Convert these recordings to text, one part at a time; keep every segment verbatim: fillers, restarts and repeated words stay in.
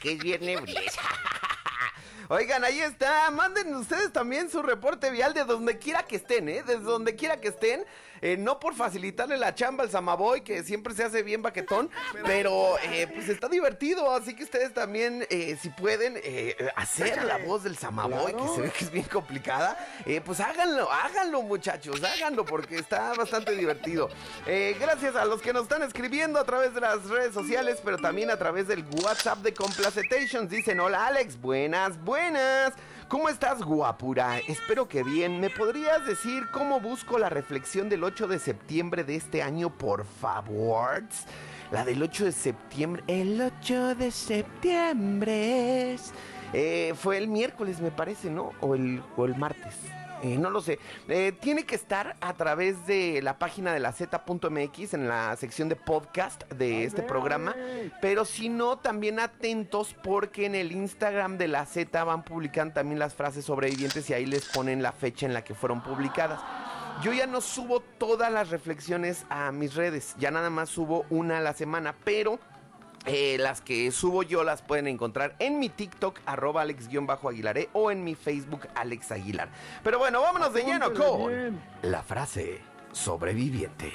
que es viernes Briesa. Oigan, ahí está, manden ustedes también su reporte vial de donde quiera que estén, ¿eh? Desde donde quiera que estén, eh, no por facilitarle la chamba al Samaboy, que siempre se hace bien baquetón, pero eh, pues está divertido, así que ustedes también, eh, si pueden, eh, hacer la voz del Samaboy, claro, que se ve que es bien complicada, eh, pues háganlo, háganlo muchachos, háganlo, porque está bastante divertido. Eh, gracias a los que nos están escribiendo a través de las redes sociales, pero también a través del WhatsApp de Complacetations. Dicen, hola Alex, buenas, buenas. Buenas, ¿cómo estás, guapura? Espero que bien. ¿Me podrías decir cómo busco la reflexión del ocho de septiembre de este año, por favor? La del ocho de septiembre. El ocho de septiembre es... Eh, fue el miércoles, me parece, ¿no? O el, o el martes. Eh, no lo sé. Eh, tiene que estar a través de la página de la Z punto M X en la sección de podcast de este programa. Pero si no, también atentos, porque en el Instagram de la Z van publicando también las frases sobrevivientes y ahí les ponen la fecha en la que fueron publicadas. Yo ya no subo todas las reflexiones a mis redes, ya nada más subo una a la semana, pero... Eh, las que subo yo las pueden encontrar en mi TikTok, arroba Alex-Aguilaré, o en mi Facebook, Alex Aguilar. Pero bueno, vámonos de lleno con bien. La frase sobreviviente.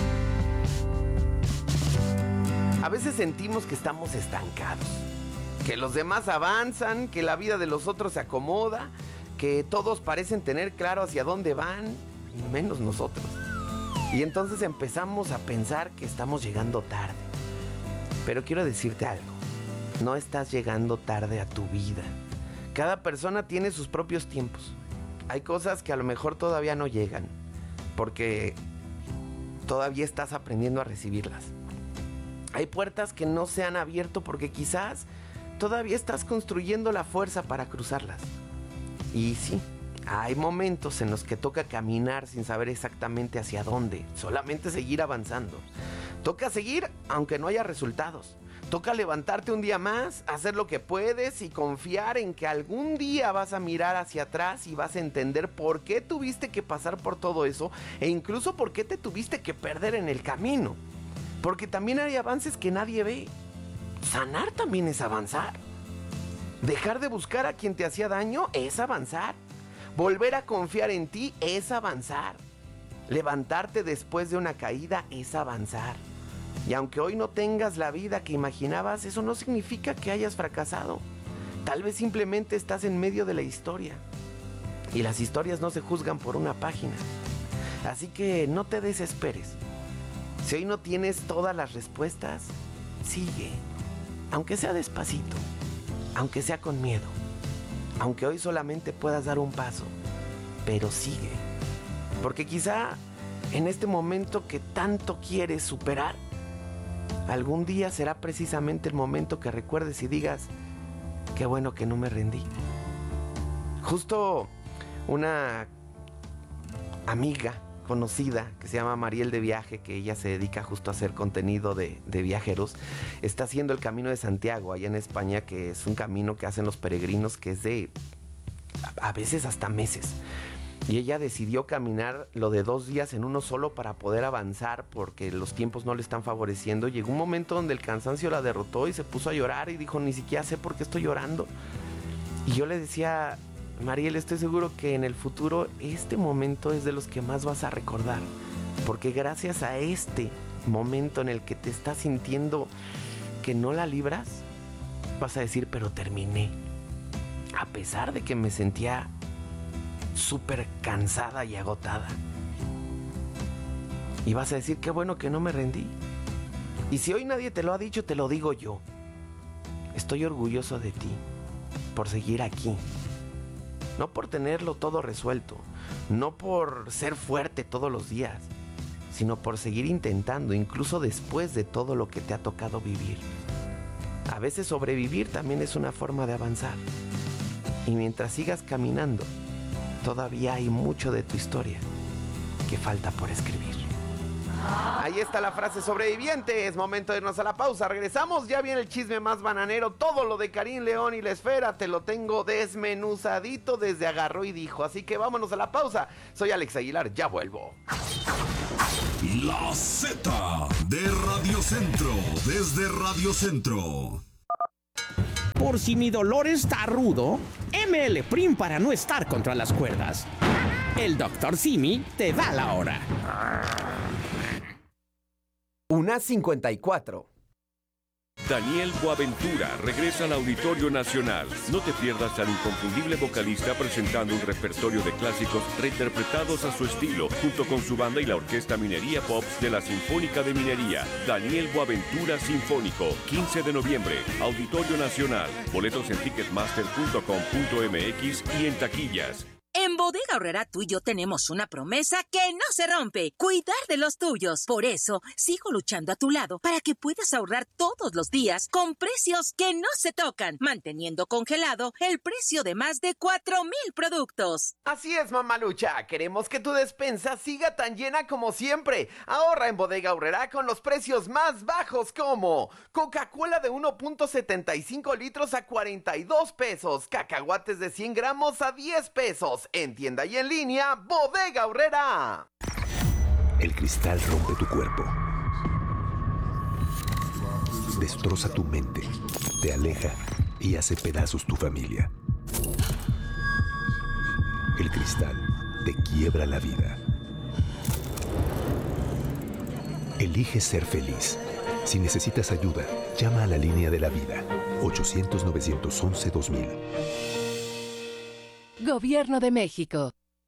A veces sentimos que estamos estancados, que los demás avanzan, que la vida de los otros se acomoda, que todos parecen tener claro hacia dónde van, menos nosotros. Y entonces empezamos a pensar que estamos llegando tarde. Pero quiero decirte algo, no estás llegando tarde a tu vida. Cada persona tiene sus propios tiempos. Hay cosas que a lo mejor todavía no llegan, porque todavía estás aprendiendo a recibirlas. Hay puertas que no se han abierto porque quizás todavía estás construyendo la fuerza para cruzarlas. Y sí, hay momentos en los que toca caminar sin saber exactamente hacia dónde, solamente seguir avanzando. Toca seguir aunque no haya resultados. Toca levantarte un día más, hacer lo que puedes y confiar en que algún día vas a mirar hacia atrás y vas a entender por qué tuviste que pasar por todo eso e incluso por qué te tuviste que perder en el camino. Porque también hay avances que nadie ve. Sanar también es avanzar. Dejar de buscar a quien te hacía daño es avanzar. Volver a confiar en ti es avanzar. Levantarte después de una caída es avanzar. Y aunque hoy no tengas la vida que imaginabas, eso no significa que hayas fracasado. Tal vez simplemente estás en medio de la historia. Y las historias no se juzgan por una página. Así que no te desesperes. Si hoy no tienes todas las respuestas, sigue. Aunque sea despacito, aunque sea con miedo, aunque hoy solamente puedas dar un paso, pero sigue. Porque quizá en este momento que tanto quieres superar, algún día será precisamente el momento que recuerdes y digas, qué bueno que no me rendí. Justo una amiga conocida que se llama Mariel de Viaje, que ella se dedica justo a hacer contenido de, de viajeros, está haciendo el Camino de Santiago allá en España, que es un camino que hacen los peregrinos que es de a, a veces hasta meses. Y ella decidió caminar lo de dos días en uno solo para poder avanzar porque los tiempos no le están favoreciendo. Llegó un momento donde el cansancio la derrotó y se puso a llorar y dijo, ni siquiera sé por qué estoy llorando. Y yo le decía, Mariel, estoy seguro que en el futuro este momento es de los que más vas a recordar. Porque gracias a este momento en el que te estás sintiendo que no la libras, vas a decir, pero terminé. A pesar de que me sentía súper cansada y agotada. Y vas a decir, qué bueno que no me rendí. Y si hoy nadie te lo ha dicho, te lo digo yo. Estoy orgulloso de ti por seguir aquí. No por tenerlo todo resuelto, no por ser fuerte todos los días, sino por seguir intentando, incluso después de todo lo que te ha tocado vivir. A veces sobrevivir también es una forma de avanzar. Y mientras sigas caminando, todavía hay mucho de tu historia que falta por escribir. Ahí está la frase sobreviviente. Es momento de irnos a la pausa. Regresamos, ya viene el chisme más bananero. Todo lo de Karim León y la esfera te lo tengo desmenuzadito desde Agarró y Dijo. Así que vámonos a la pausa. Soy Alex Aguilar, ya vuelvo. La Z de Radio Centro, desde Radio Centro. Por si mi dolor está rudo, M L Prim para no estar contra las cuerdas. El doctor Simi te da la hora. Una cincuenta y cuatro. Daniel Boaventura regresa al Auditorio Nacional. No te pierdas al inconfundible vocalista presentando un repertorio de clásicos reinterpretados a su estilo, junto con su banda y la Orquesta Minería Pops de la Sinfónica de Minería. Daniel Boaventura Sinfónico, quince de noviembre, Auditorio Nacional. Boletos en ticketmaster punto com punto m x y en taquillas. En Bodega Aurrerá tú y yo tenemos una promesa que no se rompe: cuidar de los tuyos. Por eso, sigo luchando a tu lado para que puedas ahorrar todos los días con precios que no se tocan, manteniendo congelado el precio de más de cuatro mil productos. Así es, mamalucha. Queremos que tu despensa siga tan llena como siempre. Ahorra en Bodega Aurrerá con los precios más bajos, como Coca-Cola de uno punto setenta y cinco litros a cuarenta y dos pesos, cacahuates de cien gramos a diez pesos. En tienda y en línea, Bodega Aurrerá. El cristal rompe tu cuerpo, destroza tu mente, te aleja y hace pedazos tu familia. El cristal te quiebra la vida. Elige ser feliz. Si necesitas ayuda, llama a la línea de la vida, ochocientos, novecientos once, dos mil. Gobierno de México.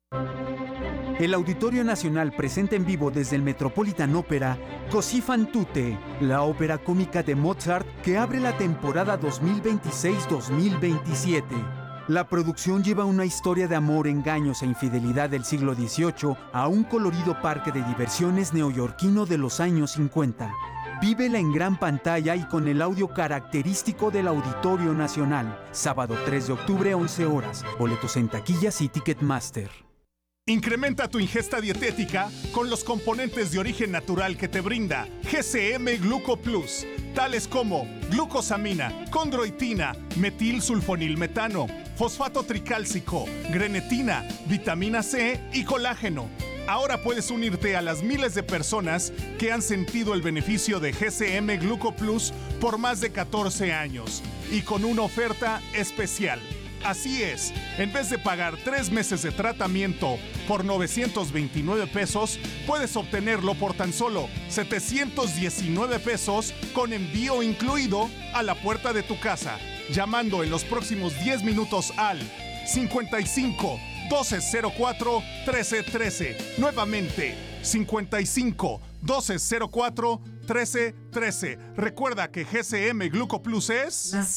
El Auditorio Nacional presenta en vivo desde el Metropolitan Opera Così fan tutte, la ópera cómica de Mozart que abre la temporada dos mil veintiséis dos mil veintisiete. La producción lleva una historia de amor, engaños e infidelidad del siglo dieciocho a un colorido parque de diversiones neoyorquino de los años cincuenta. Vívela en gran pantalla y con el audio característico del Auditorio Nacional. Sábado tres de octubre, once horas. Boletos en taquillas y Ticketmaster. Incrementa tu ingesta dietética con los componentes de origen natural que te brinda G C M Gluco Plus, tales como glucosamina, condroitina, metilsulfonilmetano, fosfato tricálcico, grenetina, vitamina C y colágeno. Ahora puedes unirte a las miles de personas que han sentido el beneficio de G C M Gluco Plus por más de catorce años y con una oferta especial. Así es, en vez de pagar tres meses de tratamiento por novecientos veintinueve pesos, puedes obtenerlo por tan solo setecientos diecinueve pesos con envío incluido a la puerta de tu casa, llamando en los próximos diez minutos al cincuenta y cinco, doce cero cuatro, trece trece. Nuevamente, cincuenta y cinco, doce cero cuatro, trece trece. Recuerda que G C M Gluco Plus es la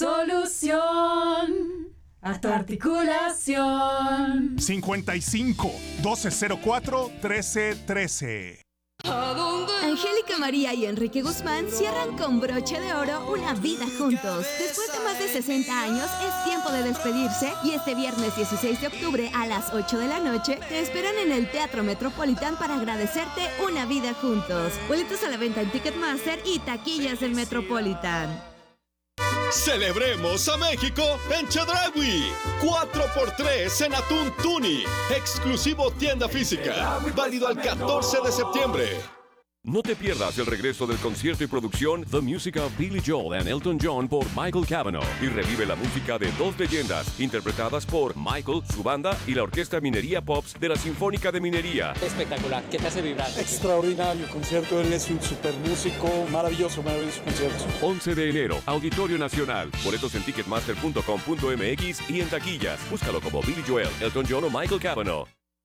solución a tu articulación. cincuenta y cinco, doce cero cuatro, trece trece. Angélica María y Enrique Guzmán cierran con broche de oro una vida juntos. Después de más de sesenta años, es tiempo de despedirse y este viernes dieciséis de octubre a las ocho de la noche te esperan en el Teatro Metropolitan para agradecerte una vida juntos. Boletos a la venta en Ticketmaster y taquillas del Metropolitan. ¡Celebremos a México en Chedraui! cuatro por tres en atún tuni. Exclusivo tienda física. Válido al catorce de septiembre. No te pierdas el regreso del concierto y producción The Music of Billy Joel and Elton John por Michael Cavanaugh y revive la música de dos leyendas interpretadas por Michael, su banda y la Orquesta Minería Pops de la Sinfónica de Minería. Espectacular, que te hace vibrar. Extraordinario concierto, él es un super músico, maravilloso, maravilloso concierto. once de enero, Auditorio Nacional. Boletos en ticketmaster punto com punto m x y en taquillas. Búscalo como Billy Joel, Elton John o Michael Cavanaugh.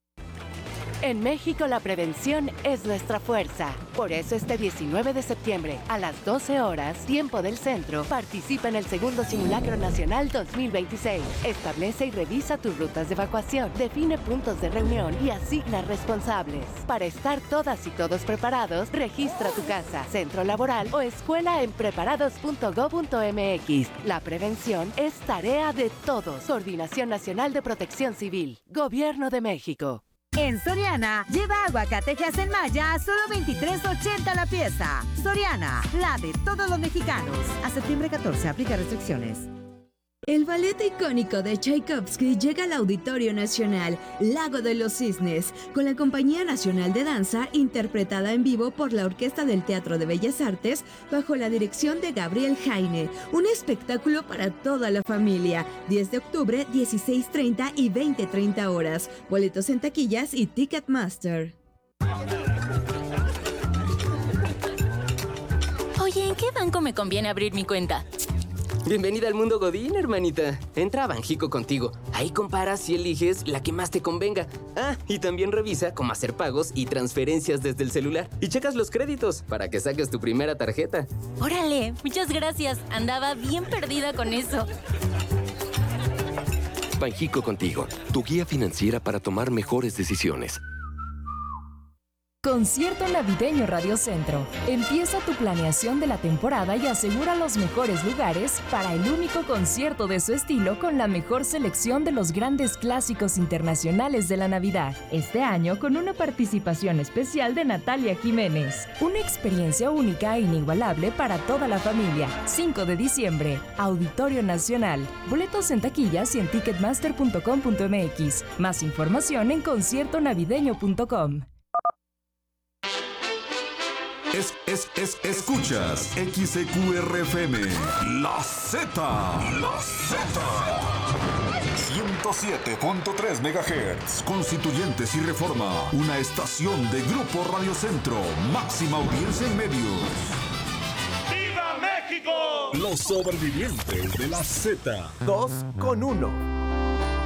En México la prevención es nuestra fuerza. Por eso este diecinueve de septiembre a las doce horas, tiempo del centro, participa en el segundo Simulacro Nacional dos mil veintiséis. Establece y revisa tus rutas de evacuación, define puntos de reunión y asigna responsables. Para estar todas y todos preparados, registra tu casa, centro laboral o escuela en preparados punto gob punto m x. La prevención es tarea de todos. Coordinación Nacional de Protección Civil. Gobierno de México. En Soriana, lleva aguacatejas en malla a solo veintitrés ochenta la pieza. Soriana, la de todos los mexicanos. A septiembre catorce, aplica restricciones. El ballet icónico de Tchaikovsky llega al Auditorio Nacional, Lago de los Cisnes, con la Compañía Nacional de Danza, interpretada en vivo por la Orquesta del Teatro de Bellas Artes, bajo la dirección de Gabriel Jaine. Un espectáculo para toda la familia. diez de octubre, dieciséis treinta y veinte treinta horas. Boletos en taquillas y Ticketmaster. Oye, ¿en qué banco me conviene abrir mi cuenta? Bienvenida al mundo Godín, hermanita. Entra a Banjico contigo. Ahí comparas y eliges la que más te convenga. Ah, y también revisa cómo hacer pagos y transferencias desde el celular. Y checas los créditos para que saques tu primera tarjeta. Órale, muchas gracias. Andaba bien perdida con eso. Banjico contigo, tu guía financiera para tomar mejores decisiones. Concierto Navideño Radio Centro. Empieza tu planeación de la temporada y asegura los mejores lugares para el único concierto de su estilo con la mejor selección de los grandes clásicos internacionales de la Navidad. Este año con una participación especial de Natalia Jiménez. Una experiencia única e inigualable para toda la familia. cinco de diciembre, Auditorio Nacional. Boletos en taquillas y en ticketmaster punto com punto m x. Más información en concierto navideño punto com. Es, es, es, escuchas X C Q R F M, La Z, La Z. ciento siete punto tres megahertz, Constituyentes y Reforma, una estación de Grupo Radio Centro, máxima audiencia en medios. ¡Viva México! Los sobrevivientes de la Z. Dos con uno.